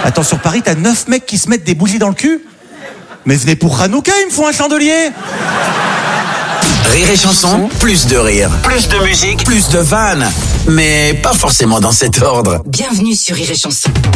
Attends, sur Paris, t'as 9 mecs qui se mettent des bougies dans le cul? Mais venez pour Hanouka, ils me font un chandelier. Rire et chanson, plus de rire, plus de musique, plus de vannes. Mais pas forcément dans cet ordre. Bienvenue sur Rire et Chanson.